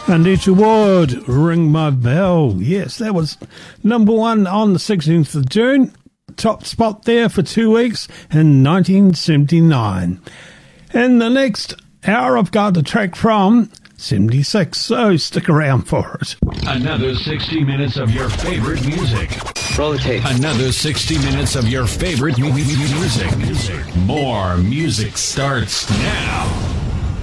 Anita Ward, Ring My Bell. Yes, that was number one on the 16th of June. Top spot there for 2 weeks in 1979. In the next hour, I've got a track from 76, so stick around for it. Another 60 minutes of your favorite music. Roll the tape. Another 60 minutes of your favorite music. More music starts now.